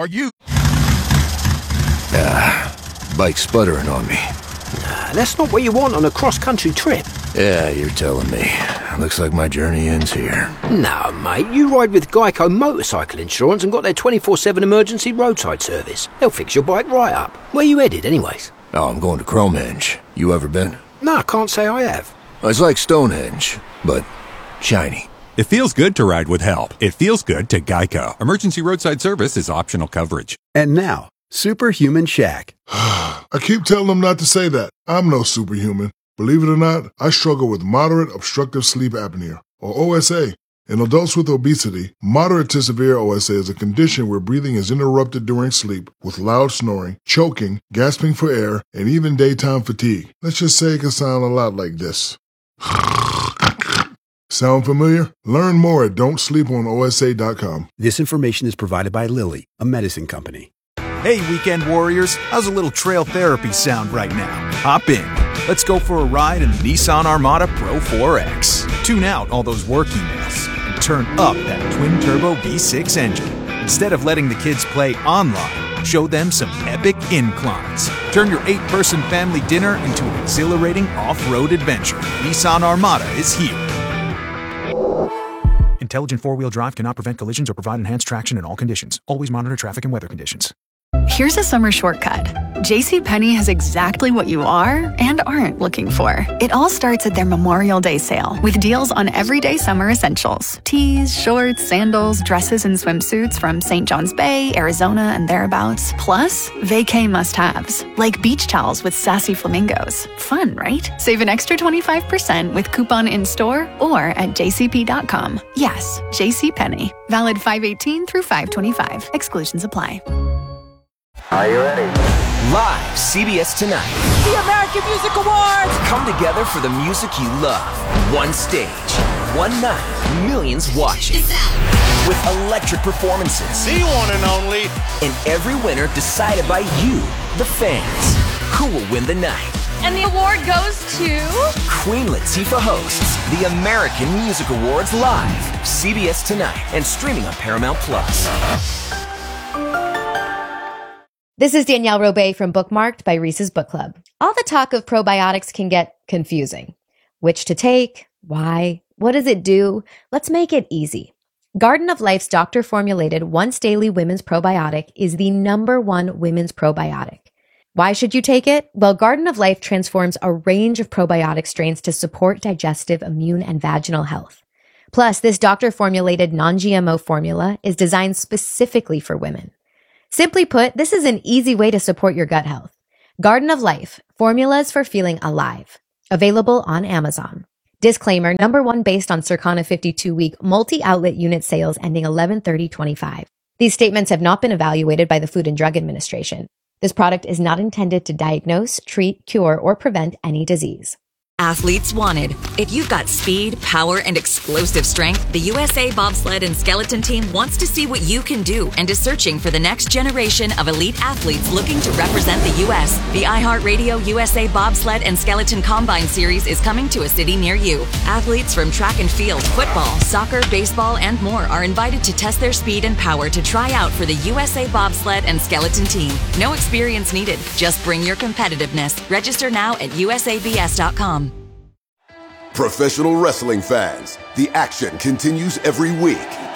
Are you... Bike's sputtering on me. That's not what you want on a cross-country trip. Yeah, you're telling me. Looks like my journey ends here. No, mate, you ride with Geico Motorcycle Insurance and got their 24/7 emergency roadside service. They'll fix your bike right up. Where you headed, anyways? Oh, I'm going to Cromehenge. You ever been? No, I can't say I have. It's like Stonehenge, but shiny. It feels good to ride with help. It feels good to Geico. Emergency roadside service is optional coverage. And now, Superhuman Shaq. I keep telling them not to say that. I'm no superhuman. Believe it or not, I struggle with moderate obstructive sleep apnea, or OSA. In adults with obesity, moderate to severe OSA is a condition where breathing is interrupted during sleep with loud snoring, choking, gasping for air, and even daytime fatigue. Let's just say it can sound a lot like this. Sound familiar? Learn more at don'tsleeponosa.com. This information is provided by Lilly, a medicine company. Hey, weekend warriors, how's a little trail therapy sound right now? Hop in. Let's go for a ride in the Nissan Armada Pro 4X. Tune out all those work emails and turn up that twin-turbo V6 engine. Instead of letting the kids play online, show them some epic inclines. Turn your 8-person family dinner into an exhilarating off-road adventure. Nissan Armada is here. Intelligent four-wheel drive cannot prevent collisions or provide enhanced traction in all conditions. Always monitor traffic and weather conditions. Here's a summer shortcut. JCPenney has exactly what you are and aren't looking for. It all starts at their Memorial Day sale with deals on everyday summer essentials. Tees, shorts, sandals, dresses, and swimsuits from St. John's Bay, Arizona, and thereabouts. Plus, vacay must-haves, like beach towels with sassy flamingos. Fun, right? Save an extra 25% with coupon in-store or at jcp.com. Yes, JCPenney. Valid 5/18 through 5/25. Exclusions apply. Are you ready? Live, CBS Tonight. The American Music Awards! Come together for the music you love. One stage, one night, millions watching. With electric performances. The one and only. And every winner decided by you, the fans. Who will win the night? And the award goes to... Queen Latifah hosts the American Music Awards live. CBS Tonight and streaming on Paramount+. This is Danielle Robay from Bookmarked by Reese's Book Club. All the talk of probiotics can get confusing. Which to take? Why? What does it do? Let's make it easy. Garden of Life's doctor-formulated once daily women's probiotic is the #1 women's probiotic. Why should you take it? Well, Garden of Life transforms a range of probiotic strains to support digestive, immune, and vaginal health. Plus, this doctor-formulated non-GMO formula is designed specifically for women. Simply put, this is an easy way to support your gut health. Garden of Life, formulas for feeling alive. Available on Amazon. Disclaimer, #1 based on Circana 52-week multi-outlet unit sales ending 11/30/25. These statements have not been evaluated by the Food and Drug Administration. This product is not intended to diagnose, treat, cure, or prevent any disease. Athletes wanted. If you've got speed, power, and explosive strength, the USA Bobsled and Skeleton Team wants to see what you can do and is searching for the next generation of elite athletes looking to represent the U.S. The iHeartRadio USA Bobsled and Skeleton Combine Series is coming to a city near you. Athletes from track and field, football, soccer, baseball, and more are invited to test their speed and power to try out for the USA Bobsled and Skeleton Team. No experience needed. Just bring your competitiveness. Register now at usabs.com. Professional wrestling fans, the action continues every week.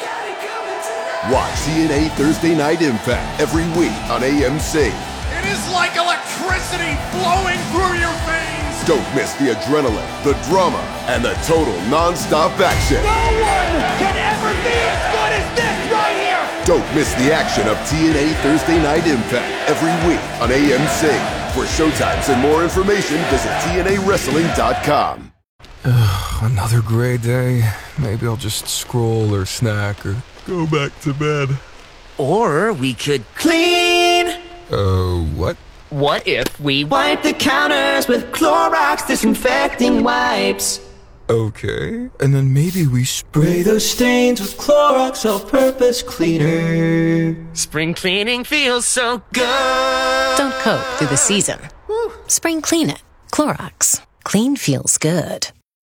Watch TNA Thursday Night Impact every week on AMC. It is like electricity flowing through your veins. Don't miss the adrenaline, the drama, and the total non-stop action. No one can ever be as good as this right here. Don't miss the action of TNA Thursday Night Impact every week on AMC. For showtimes and more information, visit TNAWrestling.com. Another gray day. Maybe I'll just scroll or snack or go back to bed. Or we could clean. What? What if we wipe the counters with Clorox disinfecting wipes? Okay. And then maybe we spray those stains with Clorox all-purpose cleaner. Spring cleaning feels so good. Don't cope through the season. Spring clean it. Clorox. Clean feels good.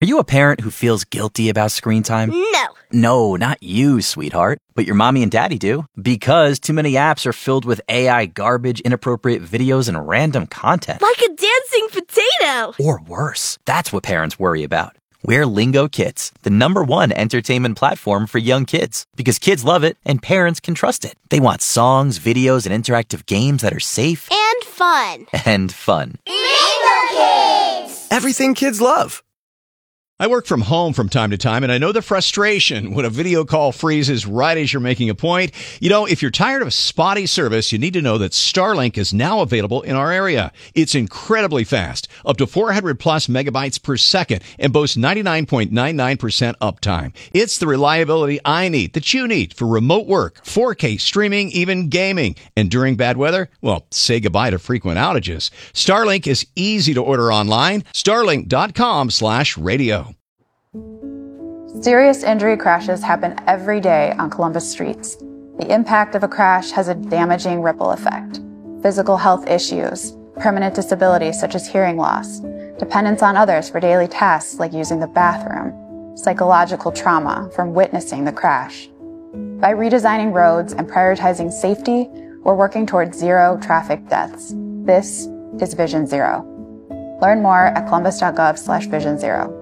Are you a parent who feels guilty about screen time? No. No, not you, sweetheart. But your mommy and daddy do. Because too many apps are filled with AI garbage, inappropriate videos, and random content. Like a dancing potato. Or worse. That's what parents worry about. We're Lingo Kids, the #1 entertainment platform for young kids. Because kids love it and parents can trust it. They want songs, videos, and interactive games that are safe. And fun. And fun. Lingo Kids! Everything kids love. I work from home from time to time, and I know the frustration when a video call freezes right as you're making a point. You know, if you're tired of spotty service, you need to know that Starlink is now available in our area. It's incredibly fast, up to 400 plus megabytes per second, and boasts 99.99% uptime. It's the reliability I need, that you need, for remote work, 4K streaming, even gaming. And during bad weather, well, say goodbye to frequent outages. Starlink is easy to order online. Starlink.com/radio. Serious injury crashes happen every day on Columbus streets. The impact of a crash has a damaging ripple effect. Physical health issues, permanent disabilities such as hearing loss, dependence on others for daily tasks like using the bathroom, psychological trauma from witnessing the crash. By redesigning roads and prioritizing safety, we're working towards zero traffic deaths. This is Vision Zero. Learn more at columbus.gov/Vision Zero.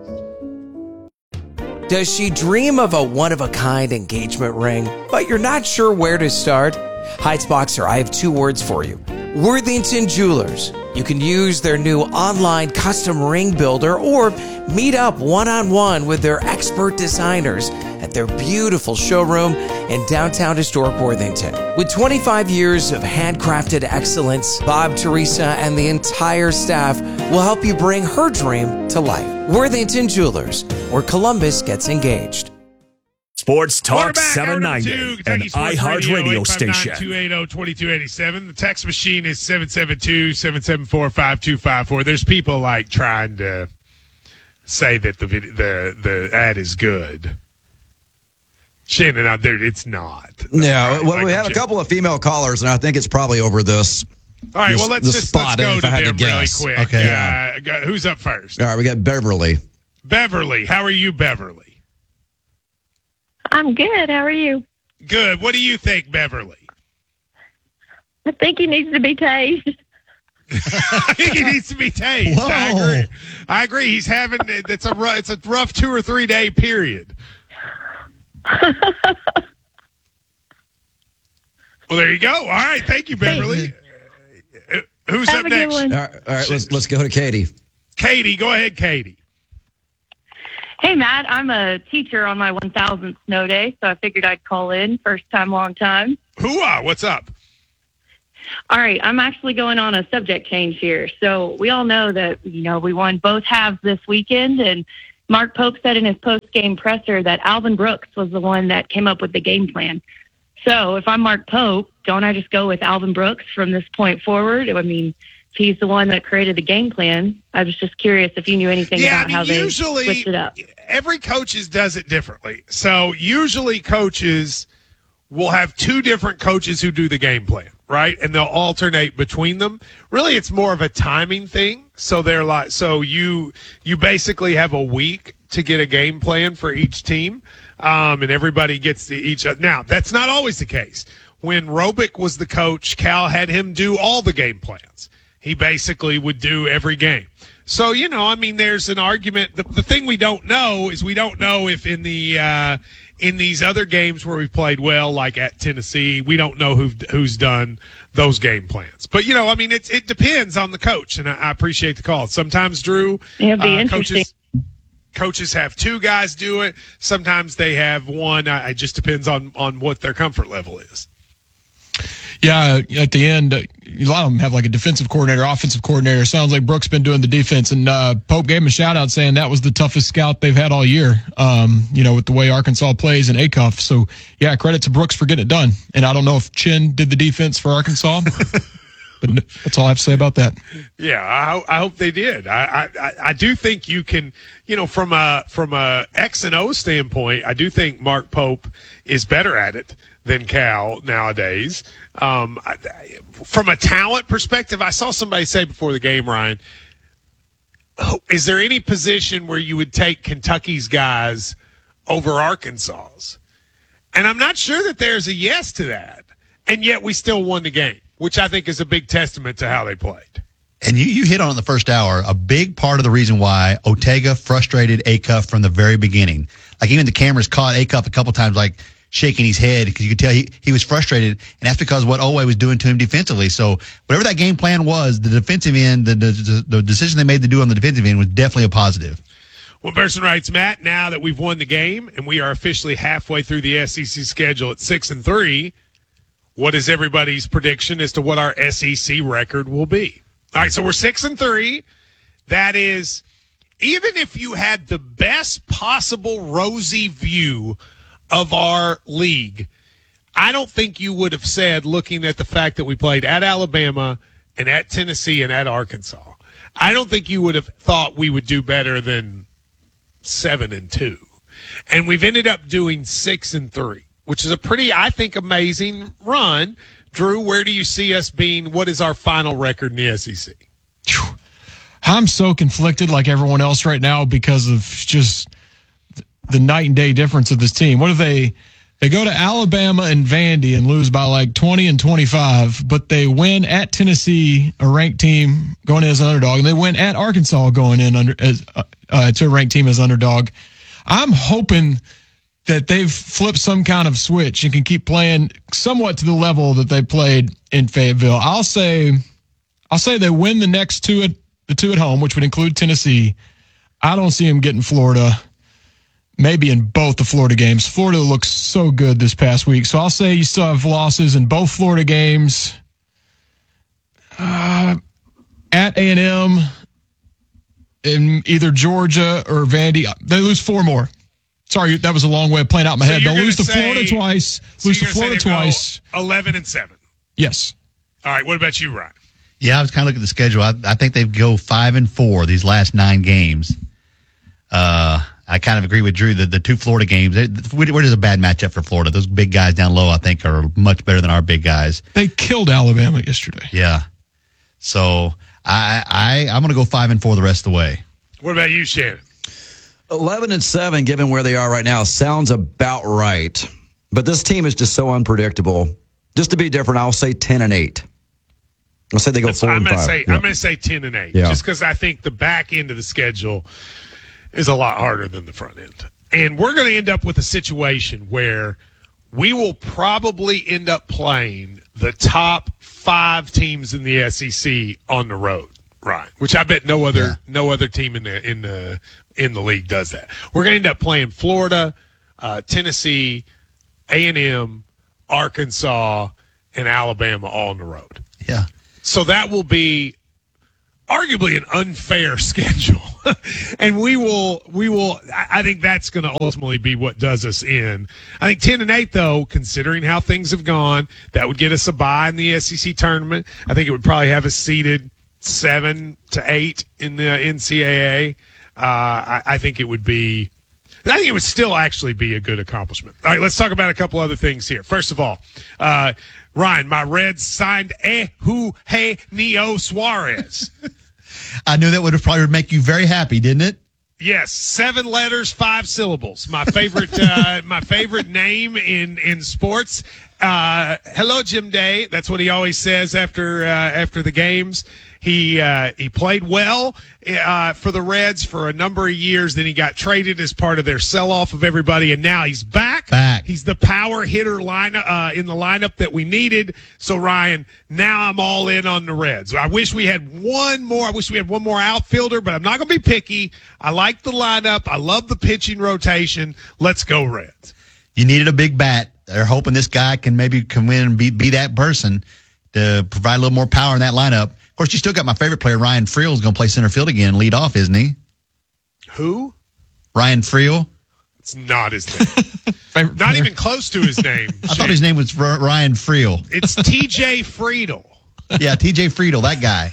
Does she dream of a one-of-a-kind engagement ring, but you're not sure where to start? Heights Boxer, I have 2 words for you. Worthington Jewelers. You can use their new online custom ring builder or meet up one-on-one with their expert designers at their beautiful showroom in downtown historic Worthington. With 25 years of handcrafted excellence, Bob, Teresa, and the entire staff will help you bring her dream to life. Worthington Jewelers, where Columbus gets engaged. Sports Talk 790, an iHeart radio station. 280-2287. The text machine is 772-774-5254. There's people like trying to say that the ad is good. Shannon, out there, it's not. Yeah, well, we have a couple of female callers, and I think it's probably over this. All right, well, let's go to them really quick. Okay. Who's up first? All right, we got Beverly. Beverly, how are you, Beverly? I'm good. How are you? Good. What do you think, Beverly? I think he needs to be tased. I think he needs to be tased. Whoa. I agree. He's having it's a rough 2 or 3 day period. Well, there you go. All right. Thank you, Beverly. Who's up next? All right, let's go to Katie. Katie, go ahead, Katie. Hey, Matt, I'm a teacher on my 1,000th snow day, so I figured I'd call in. First time, long time. Hooah, what's up? All right, I'm actually going on a subject change here. So we all know that, we won both halves this weekend, and Mark Pope said in his post-game presser that Alvin Brooks was the one that came up with the game plan. So if I'm Mark Pope, don't I just go with Alvin Brooks from this point forward? I mean, if he's the one that created the game plan, I was just curious if you knew anything about how they switched it up. Every coach does it differently. So usually coaches will have 2 different coaches who do the game plan, right? And they'll alternate between them. Really, it's more of a timing thing. So you basically have a week to get a game plan for each team, and everybody gets to each other. Now, that's not always the case. When Robick was the coach, Cal had him do all the game plans. He basically would do every game. So, there's an argument. The thing we don't know is we don't know if in these other games where we've played well, like at Tennessee, we don't know who's done those game plans. But, it depends on the coach, and I appreciate the call. Sometimes, Drew, it'd be interesting. Coaches have 2 guys do it. Sometimes they have 1. It just depends on what their comfort level is. Yeah, at the end, a lot of them have like a defensive coordinator, offensive coordinator. Sounds like Brooks been doing the defense, and Pope gave him a shout out saying that was the toughest scout they've had all year. With the way Arkansas plays in ACUF. So yeah, credit to Brooks for getting it done. And I don't know if Chin did the defense for Arkansas, but that's all I have to say about that. Yeah, I hope they did. I do think you can, from a X and O standpoint, I do think Mark Pope is better at it than Cal nowadays. From a talent perspective, I saw somebody say before the game, Ryan, is there any position where you would take Kentucky's guys over Arkansas's? And I'm not sure that there's a yes to that. And yet we still won the game, which I think is a big testament to how they played. And you hit on it in the first hour. A big part of the reason why Ortega frustrated Acuff from the very beginning. Like even the cameras caught Acuff a couple times, like shaking his head because you could tell he was frustrated. And that's because of what Oweh was doing to him defensively. So whatever that game plan was, the defensive end, the decision they made to do on the defensive end was definitely a positive. Well, Person writes, Matt, now that we've won the game and we are officially halfway through the SEC schedule at 6-3, what is everybody's prediction as to what our SEC record will be? All right, so we're 6-3. That is, even if you had the best possible rosy view of our league, I don't think you would have said, looking at the fact that we played at Alabama and at Tennessee and at Arkansas, I don't think you would have thought we would do better than 7-2. And we've ended up doing 6-3, which is a pretty, I think, amazing run. Drew, where do you see us being? What is our final record in the SEC? I'm so conflicted like everyone else right now because of just the night and day difference of this team. What if they go to Alabama and Vandy and lose by like 20 and 25, but they win at Tennessee, a ranked team going in as an underdog, and they win at Arkansas going in to a ranked team as underdog. I'm hoping that they've flipped some kind of switch and can keep playing somewhat to the level that they played in Fayetteville. I'll say they win the next two at home, which would include Tennessee. I don't see them getting Florida. Maybe in both the Florida games. Florida looks so good this past week. So I'll say you still have losses in both Florida games. At A&M, in either Georgia or Vandy, they lose 4 more. Sorry, that was a long way of playing out in my head. They'll lose to Florida twice. Lose to Florida twice. 11-7. Yes. All right. What about you, Ryan? Yeah, I was kind of looking at the schedule. I think they go 5-4 these last 9 games. I kind of agree with Drew. The 2 Florida games, where does a bad matchup for Florida? Those big guys down low, I think, are much better than our big guys. They killed Alabama yesterday. Yeah. So I'm going to go 5-4 the rest of the way. What about you, Shannon? 11-7, given where they are right now, sounds about right. But this team is just so unpredictable. Just to be different, I'll say 10-8. I'll say they go 4-5. I'm going to say 10-8, just because I think the back end of the schedule is a lot harder than the front end. And we're going to end up with a situation where we will probably end up playing the top 5 teams in the SEC on the road, right? Which I bet no other team in the league does that. We're going to end up playing Florida, Tennessee, A&M, Arkansas, and Alabama all on the road. Yeah. So that will be arguably an unfair schedule. And we will, I think that's going to ultimately be what does us in. I think 10-8 though, considering how things have gone, that would get us a bye in the SEC tournament. I think it would probably have us seeded 7-8 in the NCAA. I think it would still actually be a good accomplishment. All right, let's talk about a couple other things here. First of all, Ryan, my Reds signed Eugenio Suarez. I knew that would probably make you very happy, didn't it? Yes, 7 letters, 5 syllables. My favorite, my favorite name in sports. Hello, Jim Day. That's what he always says after the games. He played well for the Reds for a number of years. Then he got traded as part of their sell-off of everybody, and now he's back. He's the power hitter in the lineup that we needed. So, Ryan, now I'm all in on the Reds. I wish we had one more. I wish we had one more outfielder, but I'm not going to be picky. I like the lineup. I love the pitching rotation. Let's go, Reds. You needed a big bat. They're hoping this guy can maybe come in and be that person to provide a little more power in that lineup. Of course, you still got my favorite player, Ryan Friel, is going to play center field again and lead off, isn't he? Who? Ryan Friel. It's not his name. Not even close to his name. I thought his name was Ryan Friel. It's T.J. Friedel. Yeah, T.J. Friedel, that guy.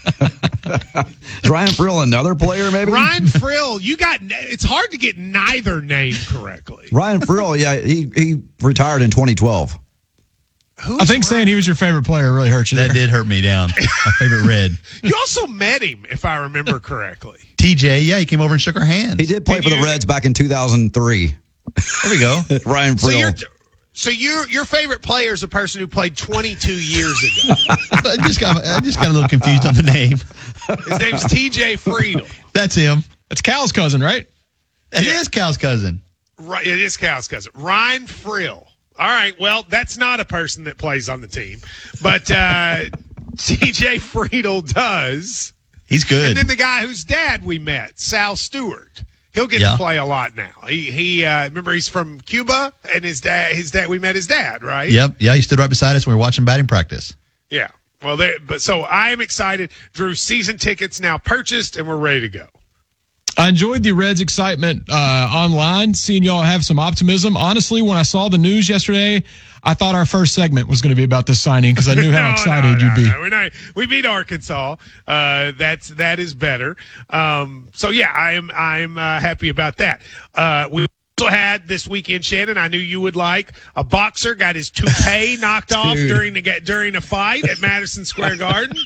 Is Ryan Friel another player, maybe? Ryan Friel, it's hard to get neither name correctly. Ryan Friel, yeah, he retired in 2012. I think saying he was your favorite player really hurt you. That did hurt me down. My favorite Red. You also met him, if I remember correctly. TJ, yeah, he came over and shook our hands. He did play for the Reds back in 2003. There we go. Ryan Frill. So your favorite player is a person who played 22 years ago. I just got a little confused on the name. His name's TJ Friedel. That's him. That's Cal's cousin, right? It is Cal's cousin. Right, it is Cal's cousin. Ryan Frill. All right, well, that's not a person that plays on the team, but TJ Friedel does. He's good. And then the guy whose dad we met, Sal Stewart. He'll get to play a lot now. He remember he's from Cuba, and his dad. We met his dad, right? Yep. Yeah, he stood right beside us when we were watching batting practice. Yeah. Well, so I am excited. Drew, season tickets now purchased, and we're ready to go. I enjoyed the Reds' excitement online, seeing y'all have some optimism. Honestly, when I saw the news yesterday, I thought our first segment was going to be about this signing because I knew how excited you'd be. We beat Arkansas. That is better. So yeah, I'm happy about that. We also had this weekend, Shannon. I knew you would like a boxer got his toupee knocked off during a fight at Madison Square Garden.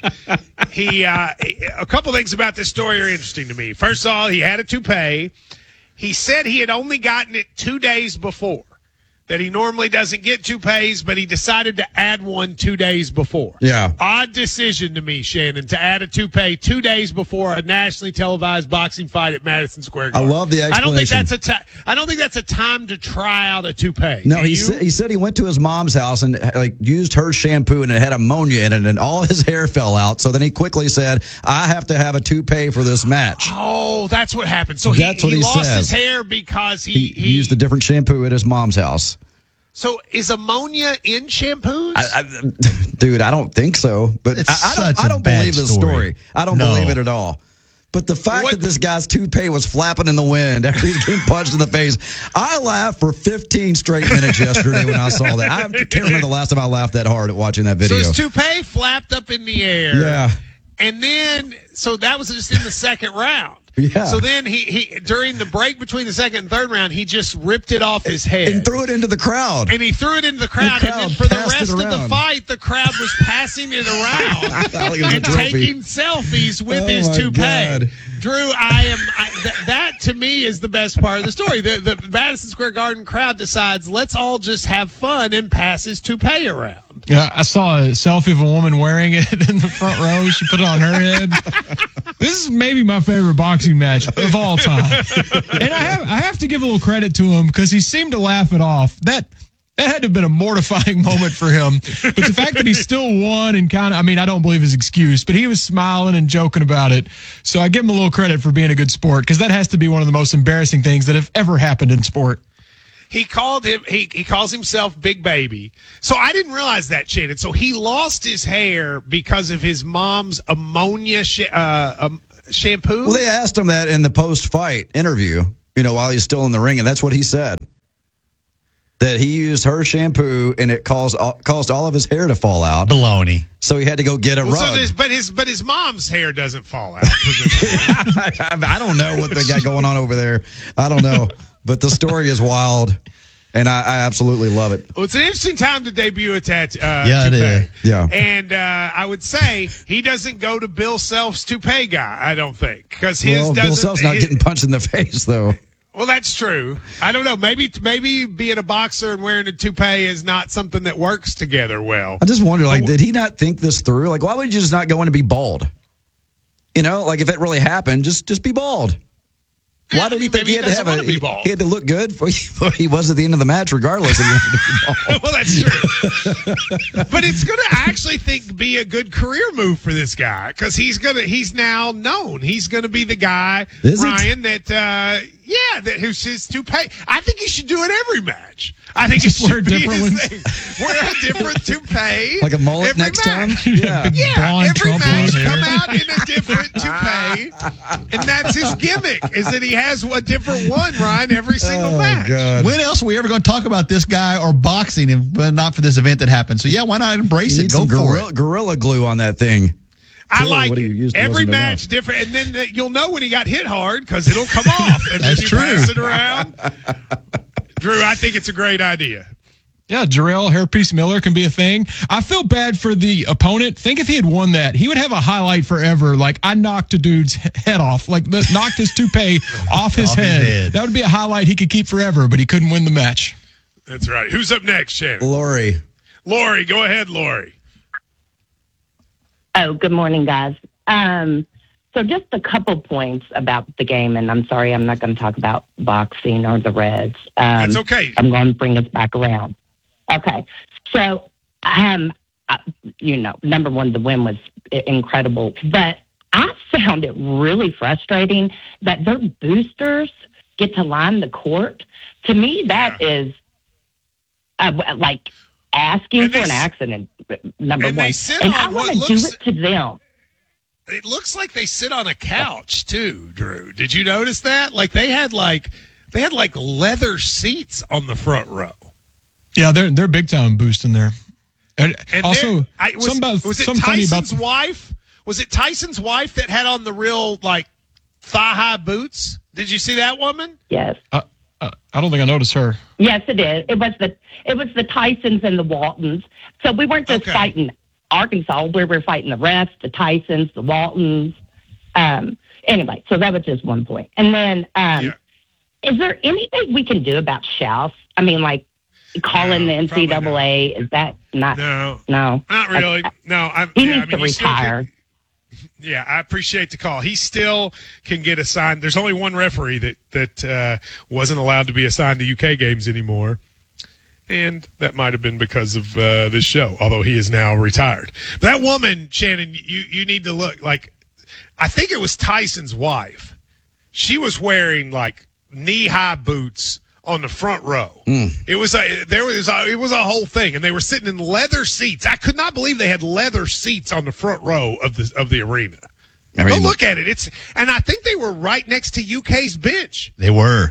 A couple things about this story are interesting to me. First of all, he had a toupee. He said he had only gotten it 2 days before. That he normally doesn't get toupees, but he decided to add one 2 days before. Yeah. Odd decision to me, Shannon, to add a toupee 2 days before a nationally televised boxing fight at Madison Square Garden. I love the explanation. I don't think that's a time to try out a toupee. No, he said he went to his mom's house and used her shampoo and it had ammonia in it and all his hair fell out. So then he quickly said, I have to have a toupee for this match. Oh, that's what happened. So he lost his hair because he used a different shampoo at his mom's house. So is ammonia in shampoos? Dude, I don't think so. But I don't believe this story. I don't believe it at all. But the fact that this guy's toupee was flapping in the wind after he was getting punched in the face, I laughed for 15 straight minutes yesterday when I saw that. I can't remember the last time I laughed that hard at watching that video. So his toupee flapped up in the air. Yeah. And then, so that was just in the second round. Yeah. So then he during the break between the second and third round, he just ripped it off his head. And threw it into the crowd. And he threw it into the crowd. And then for the rest of the fight, the crowd was passing it around and taking selfies with his toupee. God. Drew, that to me is the best part of the story. The Madison Square Garden crowd decides, let's all just have fun and pass his toupee around. Yeah, I saw a selfie of a woman wearing it in the front row. She put it on her head. This is maybe my favorite boxing match of all time. And I have to give a little credit to him because he seemed to laugh it off. That had to have been a mortifying moment for him. But the fact that he still won and I don't believe his excuse, but he was smiling and joking about it. So I give him a little credit for being a good sport because that has to be one of the most embarrassing things that have ever happened in sport. He called him. He calls himself Big Baby. So I didn't realize that, Shannon. So he lost his hair because of his mom's ammonia shampoo. Well, they asked him that in the post-fight interview. While he's still in the ring, and that's what he said. That he used her shampoo and it caused all of his hair to fall out. Baloney. So he had to go get a rug. But his mom's hair doesn't fall out. I don't know what they got going on over there. I don't know. But the story is wild, and I absolutely love it. Well, it's an interesting time to debut a tattoo. It is. Yeah. And I would say he doesn't go to Bill Self's toupee guy, I don't think. Because Bill Self's not getting punched in the face, though. Well, that's true. I don't know. Maybe being a boxer and wearing a toupee is not something that works together well. I just wonder, did he not think this through? Why would you just not go in and be bald? If it really happened, just be bald. Why did he think he had to have he had to look good? He was at the end of the match, regardless. Well, that's true. But it's going to actually be a good career move for this guy because he's now known. He's going to be the guy, Ryan, who's his toupee. I think he should do it every match. I think it should be his thing. Wear a different toupee. Like a mullet next time? Yeah. Every match come out in a different toupee. And that's his gimmick, is that he has a different one, Ryan, every single match. God. When else are we ever going to talk about this guy or boxing, but not for this event that happened? So, yeah, why not embrace it? Go for it. Gorilla glue on that thing. I like it. Every match different, and then you'll know when he got hit hard because it'll come off, and then you pass it around. Drew, I think it's a great idea. Yeah, Jarrell Hairpiece Miller can be a thing. I feel bad for the opponent. Think if he had won that, he would have a highlight forever. Like, I knocked a dude's head off. Like, knocked his toupee off his head. That would be a highlight he could keep forever, but he couldn't win the match. That's right. Who's up next, Shannon? Lori. Lori, go ahead, Lori. Oh, good morning, guys. So just a couple points about the game, and I'm sorry I'm not going to talk about boxing or the Reds. That's okay. I'm going to bring us back around. Okay. So, number one, the win was incredible, but I found it really frustrating that their boosters get to line the court. To me, that is like asking for an accident, number one. And I want to do it to them. It looks like they sit on a couch too, Drew. Did you notice that? Like they had leather seats on the front row. Yeah, they're big time boosting there. And also, was it Tyson's wife? Was it Tyson's wife that had on the real like thigh high boots? Did you see that woman? Yes. I don't think I noticed her. Yes, it is. It was the Tysons and the Waltons. So we weren't just fighting Arkansas. We were fighting the refs, the Tysons, the Waltons. Anyway, so that was just one point. And then, is there anything we can do about Schaus? I mean, like calling the NCAA? Is that not? No, not really. He needs to retire. Yeah, I appreciate the call. He still can get assigned. There's only one referee that wasn't allowed to be assigned to UK games anymore. And that might have been because of this show, although he is now retired. That woman, Shannon, you need to look. Like, I think it was Tyson's wife. She was wearing, like, knee-high boots on the front row. It was a whole thing, and they were sitting in leather seats. I could not believe they had leather seats on the front row of the arena. Go look at it. And I think they were right next to UK's bench. They were.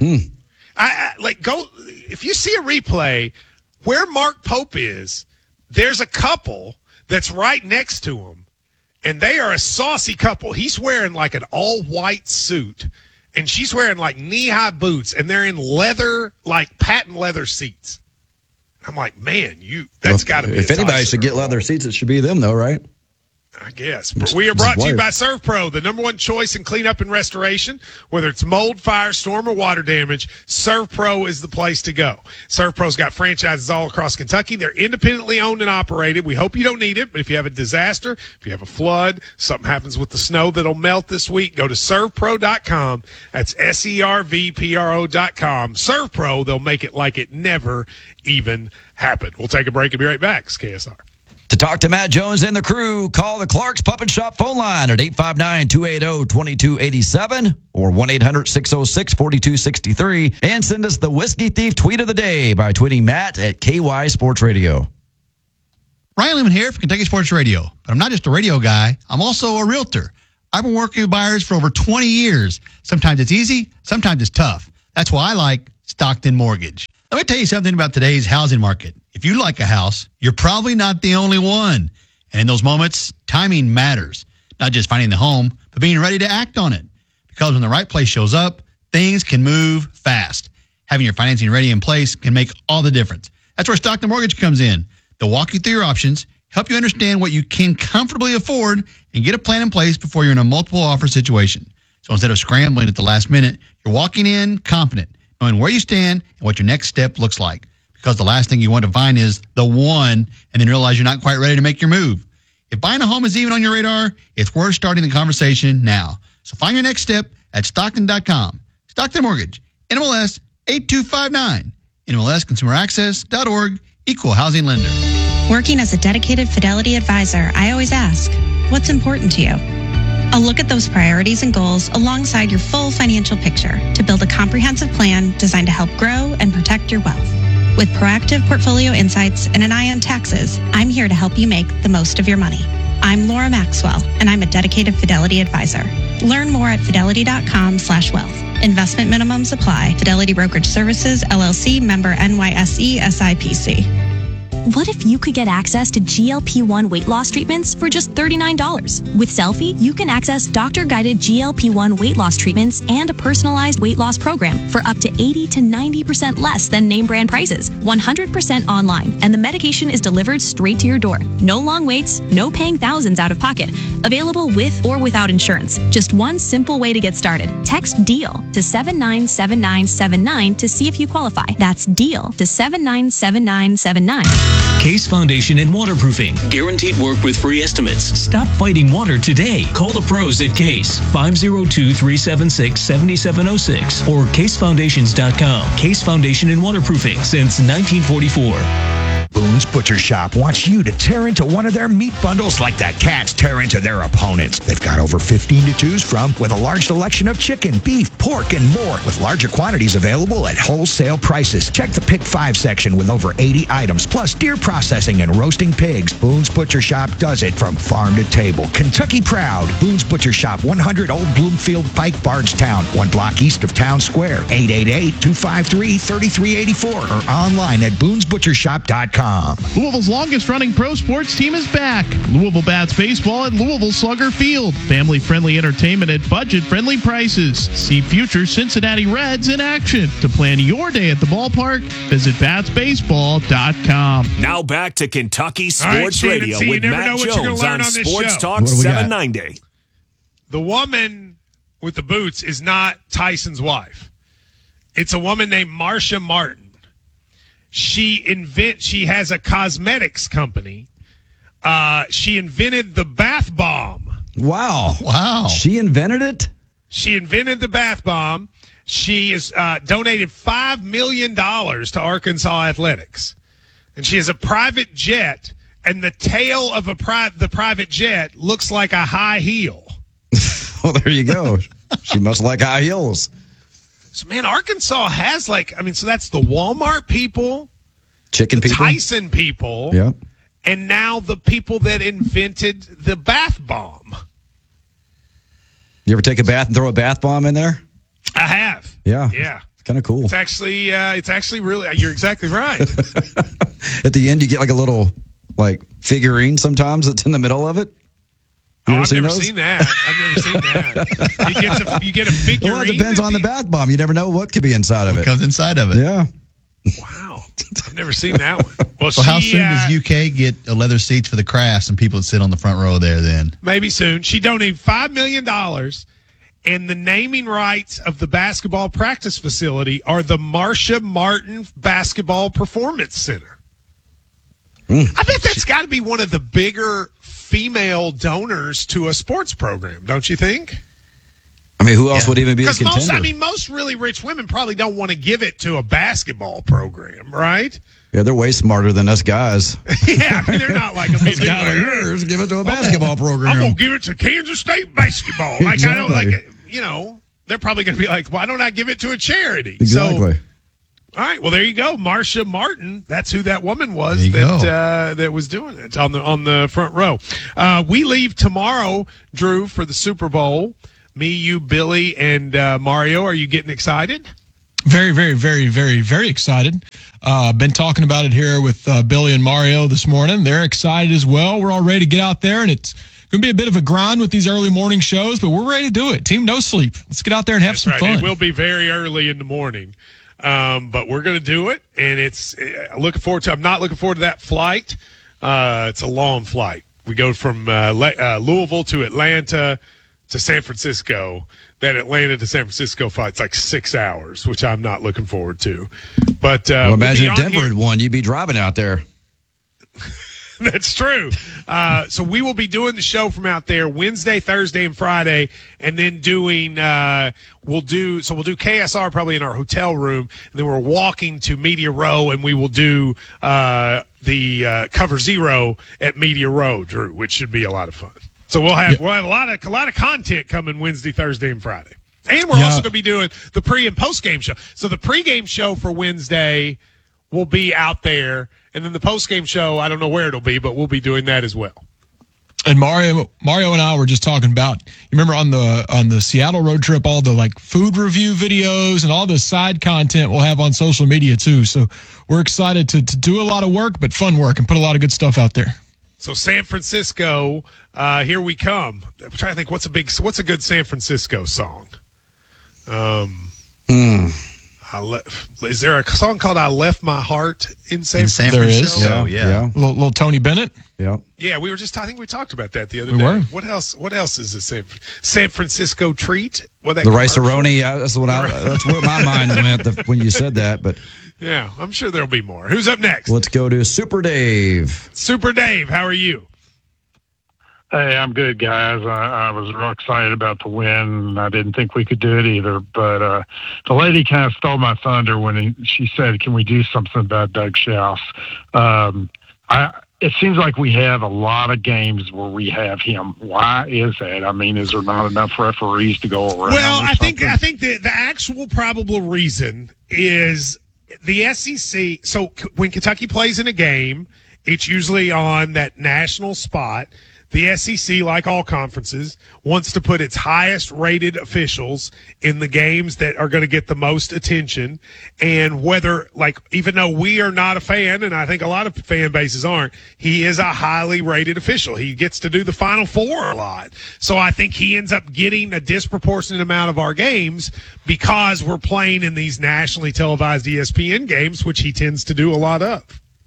If you see a replay where Mark Pope is, there's a couple that's right next to him, and they are a saucy couple. He's wearing like an all-white suit, and she's wearing like knee-high boots, and they're in leather, like patent leather seats. I'm like, man, that's got to be. If anybody should get leather seats, it should be them, though, right? I guess. But we are brought to you by ServPro, the number one choice in cleanup and restoration. Whether it's mold, fire, storm, or water damage, ServPro is the place to go. ServPro's got franchises all across Kentucky. They're independently owned and operated. We hope you don't need it, but if you have a disaster, if you have a flood, something happens with the snow that'll melt this week, go to ServPro.com. That's ServPro.com. ServPro, they'll make it like it never even happened. We'll take a break and be right back. It's KSR. To talk to Matt Jones and the crew, call the Clark's Pup and Shop phone line at 859-280-2287 or 1-800-606-4263 and send us the Whiskey Thief tweet of the day by tweeting Matt at KY Sports Radio. Ryan Lehman here for Kentucky Sports Radio. But I'm not just a radio guy. I'm also a realtor. I've been working with buyers for over 20 years. Sometimes it's easy. Sometimes it's tough. That's why I like Stockton Mortgage. Let me tell you something about today's housing market. If you like a house, you're probably not the only one. And in those moments, timing matters. Not just finding the home, but being ready to act on it. Because when the right place shows up, things can move fast. Having your financing ready in place can make all the difference. That's where Stockton Mortgage comes in. They'll walk you through your options, help you understand what you can comfortably afford, and get a plan in place before you're in a multiple offer situation. So instead of scrambling at the last minute, you're walking in confident, knowing where you stand and what your next step looks like. Because the last thing you want to find is the one and then realize you're not quite ready to make your move. If buying a home is even on your radar, it's worth starting the conversation now. So find your next step at Stockton.com. Stockton Mortgage, NMLS 8259, NMLSConsumerAccess.org, Equal Housing Lender. Working as a dedicated Fidelity advisor, I always ask, what's important to you? I'll look at those priorities and goals alongside your full financial picture to build a comprehensive plan designed to help grow and protect your wealth. With proactive portfolio insights and an eye on taxes, I'm here to help you make the most of your money. I'm Laura Maxwell, and I'm a dedicated Fidelity advisor. Learn more at fidelity.com/wealth. Investment minimums apply. Fidelity Brokerage Services, LLC, member NYSE, SIPC. What if you could get access to GLP-1 weight loss treatments for just $39? With Selfie, you can access doctor-guided GLP-1 weight loss treatments and a personalized weight loss program for up to 80 to 90% less than name brand prices, 100% online, and the medication is delivered straight to your door. No long waits, no paying thousands out of pocket. Available with or without insurance. Just one simple way to get started. Text DEAL to 797979 to see if you qualify. That's DEAL to 797979. Case Foundation and Waterproofing. Guaranteed work with free estimates. Stop fighting water today. Call the pros at Case. 502-376-7706 or casefoundations.com. Case Foundation and Waterproofing since 1944. Boone's Butcher Shop wants you to tear into one of their meat bundles like the Cats tear into their opponents. They've got over 15 to choose from with a large selection of chicken, beef, pork, and more with larger quantities available at wholesale prices. Check the Pick 5 section with over 80 items, plus deer processing and roasting pigs. Boone's Butcher Shop does it from farm to table. Kentucky proud. Boone's Butcher Shop, 100 Old Bloomfield Pike, Bardstown, 1 block east of Town Square. 888-253-3384 or online at boonesbutchershop.com. Louisville's longest-running pro sports team is back. Louisville Bats Baseball at Louisville Slugger Field. Family-friendly entertainment at budget-friendly prices. See future Cincinnati Reds in action. To plan your day at the ballpark, visit batsbaseball.com. Now back to Kentucky Sports Radio with Matt Jones on Sports Talk 790. The woman with the boots is not Tyson's wife. It's a woman named Marsha Martin. She has a cosmetics company. She invented the bath bomb. Wow. She invented it? She invented the bath bomb. She has donated $5 million to Arkansas Athletics. And she has a private jet, and the tail of the private jet looks like a high heel. Well, there you go. She must like high heels. So, man, Arkansas has so that's the Walmart people, chicken people, Tyson people, yep, and now the people that invented the bath bomb. You ever take a bath and throw a bath bomb in there? I have. Yeah. It's kind of cool. It's actually really, you're exactly right. At the end, you get like a little figurine sometimes that's in the middle of it. I've never seen that. You get a figurine. Well, it depends on the bath bomb. You never know what could be inside of it. What comes inside of it. Yeah. Wow. I've never seen that one. Well, how soon does UK get leather seats for the crafts and people that sit on the front row there then? Maybe soon. She donated $5 million, and the naming rights of the basketball practice facility are the Marsha Martin Basketball Performance Center. I bet that's got to be one of the bigger female donors to a sports program, don't you think? I mean, who else would even be a contender? Because most really rich women probably don't want to give it to a basketball program, right? Yeah, they're way smarter than us guys. Yeah, I mean, they're not like a give it to a basketball program. I'm going to give it to Kansas State basketball. Exactly. They're probably going to be like, why don't I give it to a charity? Exactly. All right, well, there you go. Marsha Martin, that's who that woman was that was doing it on the front row. We leave tomorrow, Drew, for the Super Bowl. Me, you, Billy, and Mario. Are you getting excited? Very, very, very, very, very excited. Been talking about it here with Billy and Mario this morning. They're excited as well. We're all ready to get out there, and it's going to be a bit of a grind with these early morning shows, but we're ready to do it. Team No Sleep. Let's get out there and have some fun. It will be very early in the morning. But we're going to do it, and it's looking forward to. I'm not looking forward to that flight. It's a long flight. We go from Louisville to Atlanta to San Francisco. That Atlanta to San Francisco flight's like 6 hours, which I'm not looking forward to. But imagine if Denver had won, you'd be driving out there. That's true. So we will be doing the show from out there Wednesday, Thursday, and Friday, and then we'll do KSR probably in our hotel room, and then we're walking to Media Row, and we will do the Cover Zero at Media Row, Drew, which should be a lot of fun. So we'll have a lot of content coming Wednesday, Thursday, and Friday. And we're also going to be doing the pre and post game show. So the pregame show for Wednesday will be out there. And then the post-game show, I don't know where it'll be, but we'll be doing that as well. And Mario and I were just talking about, you remember on the Seattle road trip, all the like food review videos and all the side content we'll have on social media too. So we're excited to do a lot of work, but fun work, and put a lot of good stuff out there. So San Francisco, here we come. I'm trying to think what's a good San Francisco song. Is there a song called "I Left My Heart in San Francisco"? There is. Yeah. Little Tony Bennett. Yeah. Yeah, I think we talked about that the other day. Were. What else is a San Francisco treat? The rice-a-roni, that's what my mind went when you said that. But yeah, I'm sure there'll be more. Who's up next? Let's go to Super Dave. Super Dave, how are you? Hey, I'm good, guys. I was real excited about the win. I didn't think we could do it either, but the lady kind of stole my thunder when she said, "Can we do something about Doug Schaus?" It seems like we have a lot of games where we have him. Why is that? I mean, is there not enough referees to go around? Well, I think the actual probable reason is the SEC. So when Kentucky plays in a game, it's usually on that national spot. The SEC, like all conferences, wants to put its highest-rated officials in the games that are going to get the most attention. And even though we are not a fan, and I think a lot of fan bases aren't, he is a highly rated official. He gets to do the Final Four a lot. So I think he ends up getting a disproportionate amount of our games because we're playing in these nationally televised ESPN games, which he tends to do a lot of.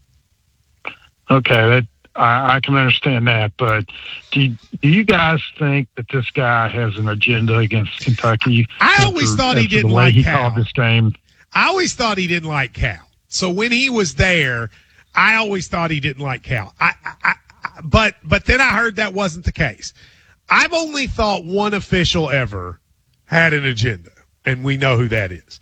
Okay, I can understand that, but do you guys think that this guy has an agenda against Kentucky? I always thought he didn't like Cal. He called this game. I always thought he didn't like Cal. So when he was there, I always thought he didn't like Cal. But then I heard that wasn't the case. I've only thought one official ever had an agenda, and we know who that is.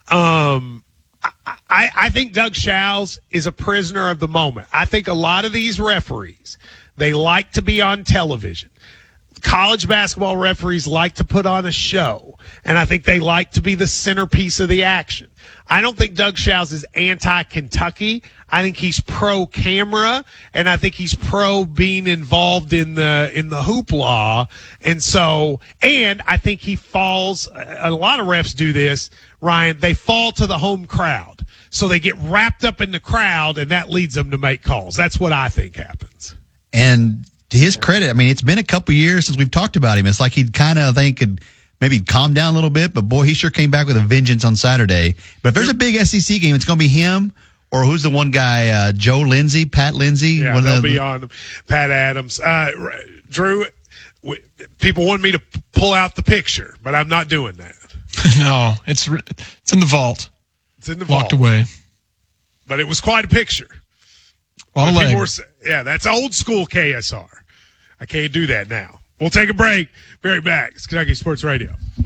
I think Doug Schaus is a prisoner of the moment. I think a lot of these referees, they like to be on television. College basketball referees like to put on a show, and I think they like to be the centerpiece of the action. I don't think Doug Schaus is anti-Kentucky. I think he's pro-camera, and I think he's pro being involved in the hoopla. And I think he falls. A lot of refs do this, Ryan. They fall to the home crowd, so they get wrapped up in the crowd, and that leads them to make calls. That's what I think happens. And to his credit, I mean, it's been a couple years since we've talked about him. It's like he'd kind of could maybe calm down a little bit, but boy, he sure came back with a vengeance on Saturday. But if there's a big SEC game, it's going to be him, or who's the one guy, Joe Lindsey, Pat Lindsey? Yeah, they'll be on Pat Adams. Drew, people want me to pull out the picture, but I'm not doing that. No, it's in the vault. It's in the vault. Locked away. But it was quite a picture. That's old school KSR. I can't do that now. We'll take a break. Very back. It's Kentucky Sports Radio.